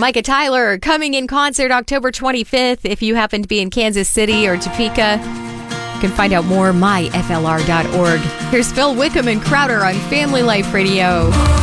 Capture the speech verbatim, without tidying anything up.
Micah Tyler coming in concert October twenty-fifth. If you happen to be in Kansas City or Topeka, you can find out more, my F L R dot org. Here's Phil Wickham and Crowder on Family Life Radio.